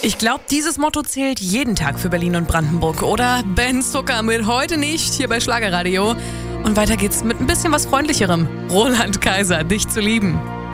Ich glaube, dieses Motto zählt jeden Tag für Berlin und Brandenburg, oder? Ben Zucker mit heute nicht hier bei Schlagerradio. Und weiter geht's mit ein bisschen was Freundlicherem. Roland Kaiser, dich zu lieben.